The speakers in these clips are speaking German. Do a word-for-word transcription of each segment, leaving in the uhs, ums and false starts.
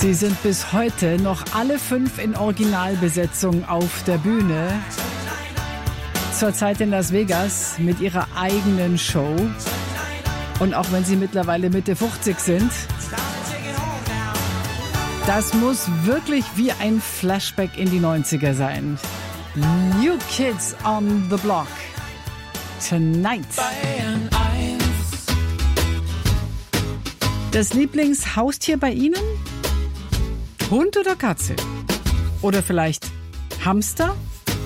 Sie sind bis heute noch alle fünf in Originalbesetzung auf der Bühne. Zurzeit in Las Vegas mit ihrer eigenen Show. Und auch wenn sie mittlerweile Mitte fünfzig sind, das muss wirklich wie ein Flashback in die neunziger sein. New Kids on the Block. Tonight. Das Lieblingshaustier bei Ihnen? Hund oder Katze? Oder vielleicht Hamster?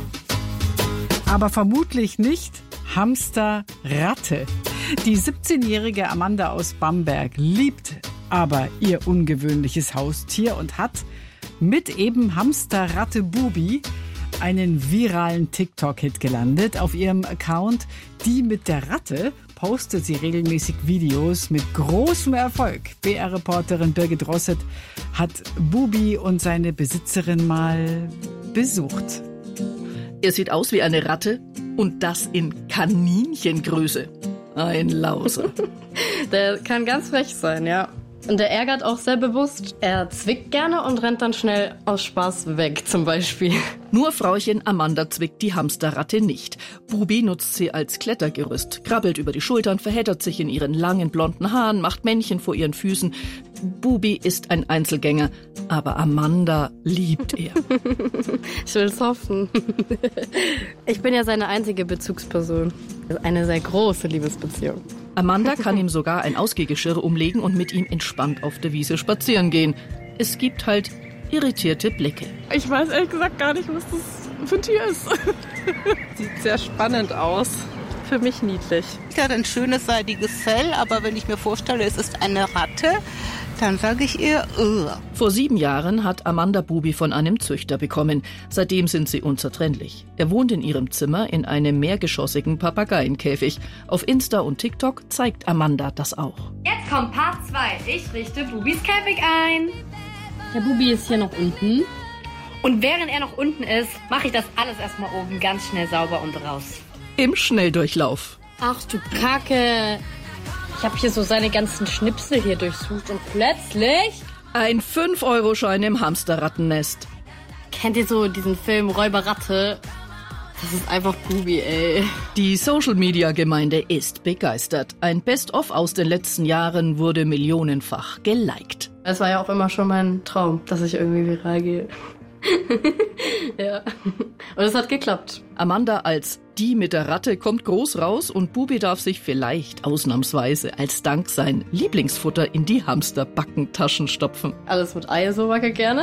Aber vermutlich nicht Hamster-Ratte. Die siebzehnjährige Amanda aus Bamberg liebt aber ihr ungewöhnliches Haustier und hat mit eben Hamster-Ratte Bubi einen viralen TikTok-Hit gelandet. Auf ihrem Account Die mit der Ratte postet sie regelmäßig Videos mit großem Erfolg. B R-Reporterin Birgit Rosset hat Bubi und seine Besitzerin mal besucht. Er sieht aus wie eine Ratte und das in Kaninchengröße. Ein Lauser. Der kann ganz frech sein, ja. Und der ärgert auch sehr bewusst. Er zwickt gerne und rennt dann schnell aus Spaß weg, zum Beispiel. Nur Frauchen Amanda zwickt die Hamsterratte nicht. Bubi nutzt sie als Klettergerüst, krabbelt über die Schultern, verheddert sich in ihren langen blonden Haaren, macht Männchen vor ihren Füßen. Bubi ist ein Einzelgänger, aber Amanda liebt er. Ich will's hoffen. Ich bin ja seine einzige Bezugsperson. Eine sehr große Liebesbeziehung. Amanda kann ihm sogar ein Ausgehgeschirr umlegen und mit ihm entspannt auf der Wiese spazieren gehen. Es gibt halt irritierte Blicke. Ich weiß ehrlich gesagt gar nicht, was das für ein Tier ist. Sieht sehr spannend aus. Für mich niedlich. Es hat ein schönes, seidiges Fell, aber wenn ich mir vorstelle, es ist eine Ratte, dann sage ich eher, Ugh. Vor sieben Jahren hat Amanda Bubi von einem Züchter bekommen. Seitdem sind sie unzertrennlich. Er wohnt in ihrem Zimmer in einem mehrgeschossigen Papageienkäfig. Auf Insta und TikTok zeigt Amanda das auch. Jetzt kommt Part zwei. Ich richte Bubis Käfig ein. Der Bubi ist hier noch unten. Und während er noch unten ist, mache ich das alles erstmal oben ganz schnell sauber und raus. Im Schnelldurchlauf. Ach du Kacke. Ich habe hier so seine ganzen Schnipsel hier durchsucht und plötzlich... Ein fünf Euro Schein im Hamsterrattennest. Kennt ihr so diesen Film Räuberratte? Das ist einfach Bubi, ey. Die Social-Media-Gemeinde ist begeistert. Ein Best-of aus den letzten Jahren wurde millionenfach geliked. Es war ja auch immer schon mein Traum, dass ich irgendwie viral gehe. Ja. Und es hat geklappt. Amanda als Die mit der Ratte kommt groß raus und Bubi darf sich vielleicht ausnahmsweise als Dank sein Lieblingsfutter in die Hamsterbackentaschen stopfen. Alles mit Ei so mag ich gerne.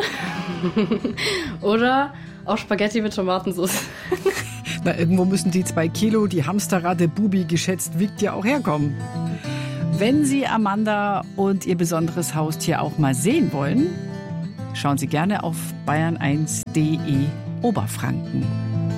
Oder auch Spaghetti mit Tomatensauce. Na, irgendwo müssen die zwei Kilo, die Hamsterratte Bubi geschätzt wiegt, ja auch herkommen. Wenn Sie Amanda und ihr besonderes Haustier auch mal sehen wollen, schauen Sie gerne auf bayern eins punkt de Oberfranken.